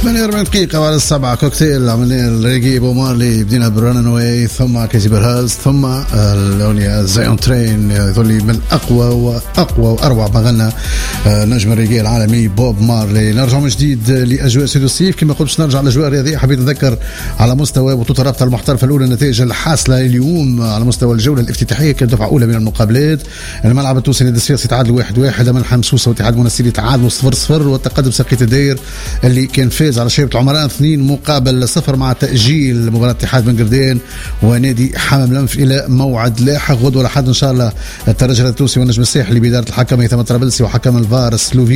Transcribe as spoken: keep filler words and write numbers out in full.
ثمانية وأربعين دقيقة وعلى السبعة كوكتيل عملنا ريجي بو مارلي بدينا بران واي ثم كيزي برهاز ثم الأغنية زايون ترين يظلي من أقوى وأقوى وأروع ما غنى نجم الريجي العالمي بوب مارلي. نرجع من جديد لأجواء سيد الصيف كما قلت نرجع لأجواء رياضية. حبيت نذكر على مستوى بطولة الرابطة المحترفة الأولى النتائج الحاصلة اليوم على مستوى الجولة الافتتاحية كانت دفعة أولى من المقابلات. الملعب التونسي نادي الصفاقسي تعادل واحد واحد أمام حمصوصة واتحاد منستيري تعادلوا صفر صفر والتقدم ساقية الداير اللي كان فاز على شيبة العمران اثنين مقابل صفر مع تأجيل مباراة اتحاد بن قردين ونادي حمام الأنف إلى موعد لاحق غدوة لحد إن شاء الله. الترجي التونسي والنجم الساحلي بإدارة الحكم هيثم الطرابلسي وحكم الفار السلوفي